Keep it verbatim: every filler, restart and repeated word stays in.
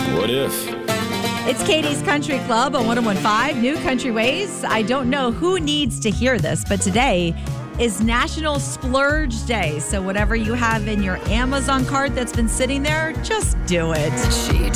What if? It's Katie's Country Club on one oh one point five New Country Ways. I don't know who needs to hear this, but today is National Splurge Day. So whatever you have in your Amazon cart that's been sitting there, just do it. She